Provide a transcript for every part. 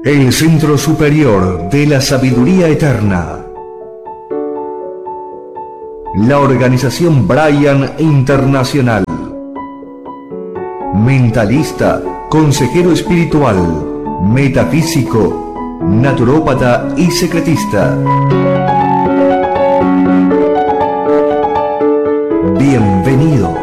El Centro Superior de la Sabiduría Eterna. La Organización Brian Internacional. Mentalista, consejero espiritual, metafísico, naturópata y secretista. Bienvenidos.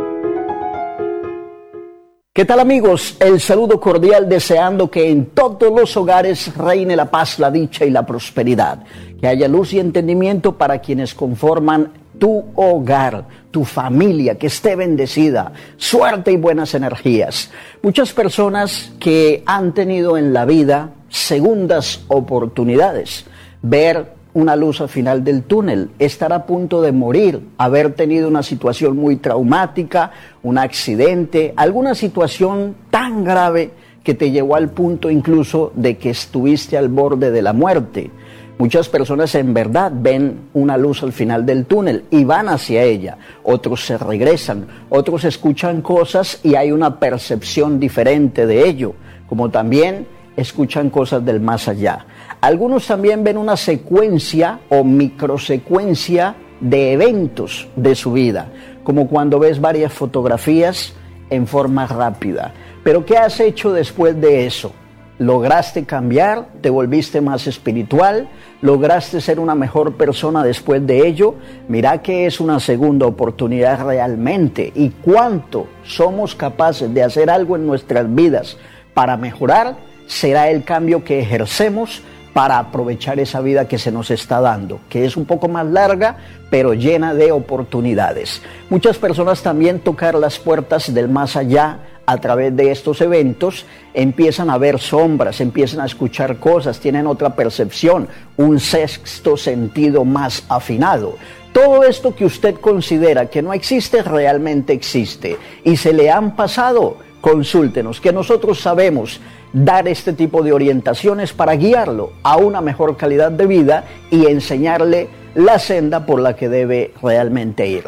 ¿Qué tal, amigos? El saludo cordial, deseando que en todos los hogares reine la paz, la dicha y la prosperidad. Que haya luz y entendimiento para quienes conforman tu hogar, tu familia, que esté bendecida, suerte y buenas energías. Muchas personas que han tenido en la vida segundas oportunidades, ver una luz al final del túnel, estar a punto de morir, haber tenido una situación muy traumática, un accidente, alguna situación tan grave que te llevó al punto incluso de que estuviste al borde de la muerte. Muchas personas en verdad ven una luz al final del túnel y van hacia ella. Otros se regresan, otros escuchan cosas y hay una percepción diferente de ello, como también escuchan cosas del más allá. Algunos también ven una secuencia o microsecuencia de eventos de su vida, como cuando ves varias fotografías en forma rápida. Pero ¿qué has hecho después de eso? ¿Lograste cambiar? ¿Te volviste más espiritual? ¿Lograste ser una mejor persona después de ello? Mira que es una segunda oportunidad realmente. ¿Y cuánto somos capaces de hacer algo en nuestras vidas para mejorar? Será el cambio que ejercemos para aprovechar esa vida que se nos está dando, que es un poco más larga, pero llena de oportunidades. Muchas personas también tocar las puertas del más allá a través de estos eventos, empiezan a ver sombras, empiezan a escuchar cosas, tienen otra percepción, un sexto sentido más afinado. Todo esto que usted considera que no existe, realmente existe. Y se le han pasado, consúltenos, que nosotros sabemos dar este tipo de orientaciones para guiarlo a una mejor calidad de vida y enseñarle la senda por la que debe realmente ir.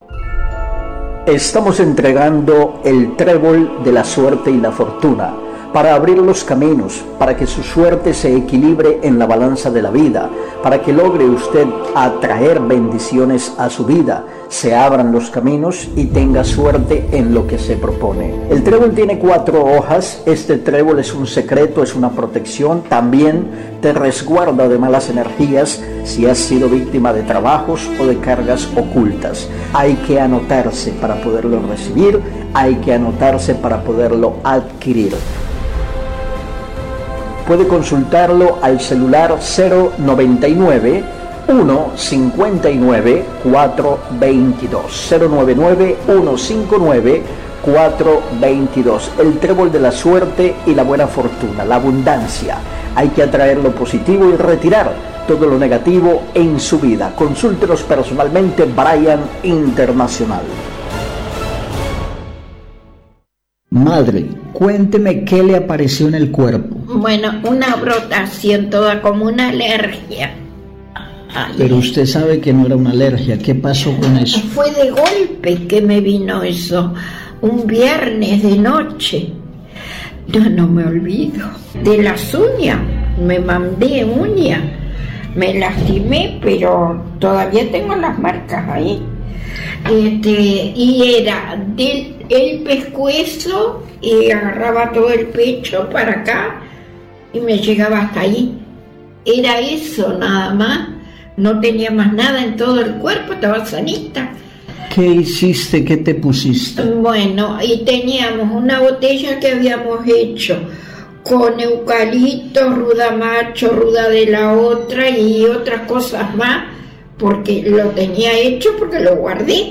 Estamos entregando el trébol de la suerte y la fortuna para abrir los caminos, para que su suerte se equilibre en la balanza de la vida, para que logre usted atraer bendiciones a su vida, se abran los caminos y tenga suerte en lo que se propone. El trébol tiene 4 hojas, este trébol es un secreto, es una protección, también te resguarda de malas energías si has sido víctima de trabajos o de cargas ocultas. Hay que anotarse para poderlo recibir, hay que anotarse para poderlo adquirir. Puede consultarlo al celular 099 159 422 099 159 422. El trébol de la suerte y la buena fortuna, la abundancia. Hay que atraer lo positivo y retirar todo lo negativo en su vida. Consúltenos personalmente, Brian Internacional. Madre, cuénteme qué le apareció en el cuerpo. Bueno, una brotación toda como una alergia. Ay. Pero usted sabe que no era una alergia. ¿Qué pasó con eso? Fue de golpe que me vino eso. Un viernes de noche. No me olvido. De las uñas. Me mandé uñas. Me lastimé, pero todavía tengo las marcas ahí. Y era el pescuezo y agarraba todo el pecho para acá y me llegaba hasta ahí. Era eso nada más. No tenía más nada en todo el cuerpo, estaba sanita. ¿Qué hiciste? ¿Qué te pusiste? Bueno, y teníamos una botella que habíamos hecho con eucalipto, ruda macho, ruda de la otra y otras cosas más, porque lo tenía hecho porque lo guardé.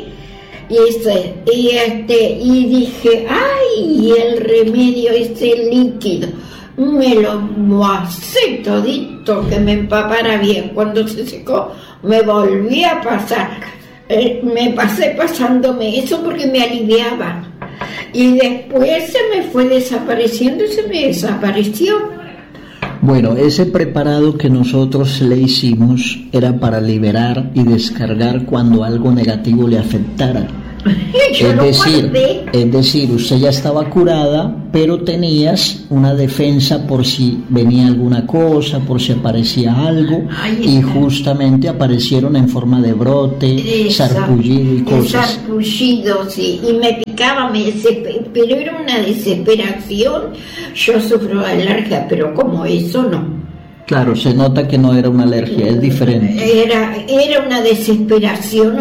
Y dije, ¡ay! El remedio, ese líquido. Me lo mojé todito, que me empapara bien. Cuando se secó, me volví a pasar. Me pasé pasándome eso porque me aliviaba. Y después se me fue desapareciendo y se me desapareció. Bueno, ese preparado que nosotros le hicimos era para liberar y descargar cuando algo negativo le afectara. Yo lo guardé. Es decir, usted ya estaba curada, pero tenías una defensa por si venía alguna cosa, por si aparecía algo, y justamente aparecieron en forma de brote, sarpullido y cosas. Sarpullido, sí, y me picaba, pero era una desesperación. Yo sufro de alergia, pero como eso no. Claro, se nota que no era una alergia, es diferente. Era una desesperación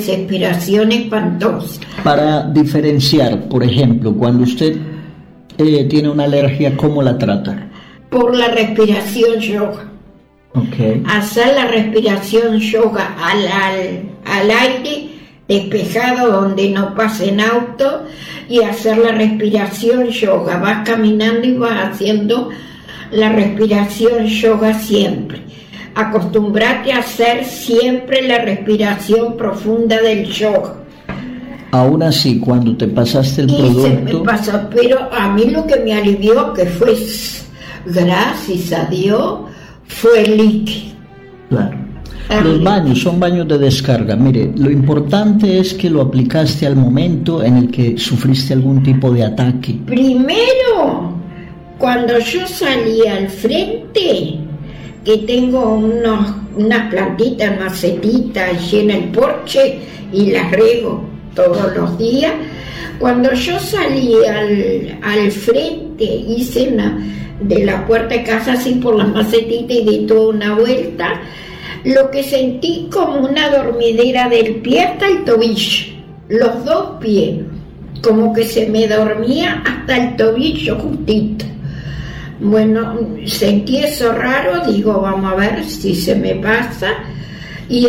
espantosa. Para diferenciar, por ejemplo, cuando usted tiene una alergia, ¿cómo la trata? Por la respiración yoga. Okay. Hacer la respiración yoga al aire despejado donde no pasen autos y hacer la respiración yoga. Vas caminando y vas haciendo la respiración yoga siempre. Acostumbrate a hacer siempre la respiración profunda del yoga. Aún así, cuando te pasaste el producto... Se me pasó, pero a mí lo que me alivió, que fue, gracias a Dios, fue el líquido. Claro. Los baños son baños de descarga. Mire, lo importante es que lo aplicaste al momento en el que sufriste algún tipo de ataque. Primero, cuando yo salí al frente, que tengo unas plantitas, macetitas allí en el porche y las riego todos los días, cuando yo salí al frente, hice de la puerta de casa así por las macetitas y di toda una vuelta, lo que sentí como una dormidera del pie hasta el tobillo, los dos pies, como que se me dormía hasta el tobillo justito. Bueno, sentí eso raro, digo, vamos a ver si se me pasa, y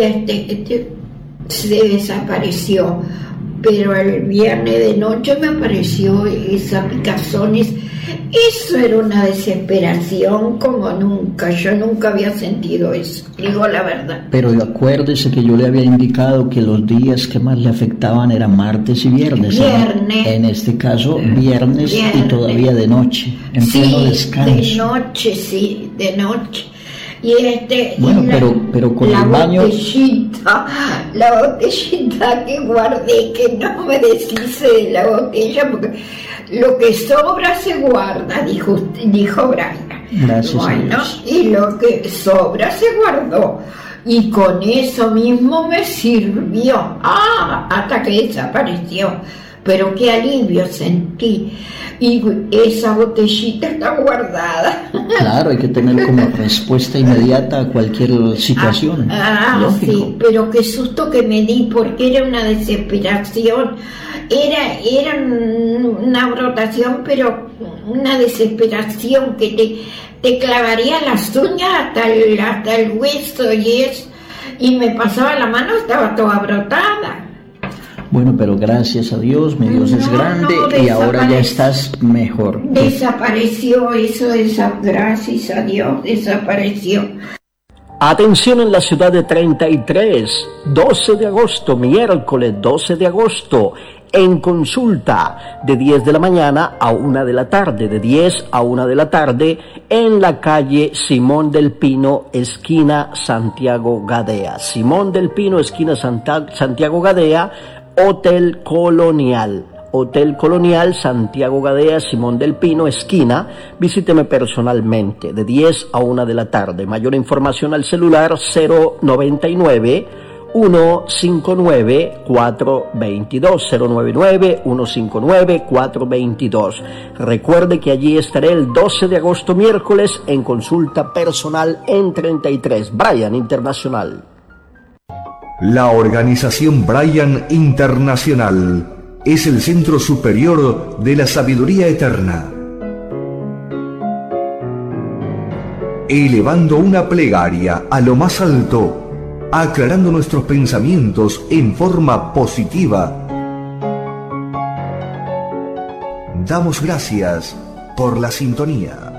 se desapareció. Pero el viernes de noche me apareció esa picazones. Eso era una desesperación como nunca. Yo nunca había sentido eso, digo la verdad. Pero acuérdese que yo le había indicado que los días que más le afectaban eran martes y viernes. Viernes. En este caso, viernes y todavía de noche, en pleno descanso. De noche, sí, de noche. Y bueno, pero con el baño... La botellita que guardé, que no me deshice de la botella, porque lo que sobra se guarda, dijo Brian. Gracias a Dios. Y lo que sobra se guardó. Y con eso mismo me sirvió. Hasta que desapareció. Pero qué alivio sentí. Y esa botellita está guardada. Claro, hay que tener como respuesta inmediata a cualquier situación. Sí, pero qué susto que me di, porque era una desesperación. Era una brotación, pero una desesperación que te clavaría las uñas hasta el hueso y me pasaba la mano, estaba toda brotada. Bueno, pero gracias a Dios, mi Dios es grande y ahora ya estás mejor. Desapareció eso, gracias a Dios, desapareció. Atención en la ciudad de 33, 12 de agosto, miércoles 12 de agosto, en consulta de 10 de la mañana a 1 de la tarde, de 10 a 1 de la tarde, en la calle Simón del Pino, esquina Santiago Gadea. Simón del Pino, esquina Santiago Gadea, Hotel Colonial, Santiago Gadea, Simón del Pino, esquina. Visíteme personalmente de 10 a 1 de la tarde. Mayor información al celular 099 159 422, 099 159 422. Recuerde que allí estaré el 12 de agosto, miércoles, en consulta personal en 33, Brian Internacional. La organización Brian Internacional es el centro superior de la sabiduría eterna. Elevando una plegaria a lo más alto, aclarando nuestros pensamientos en forma positiva. Damos gracias por la sintonía.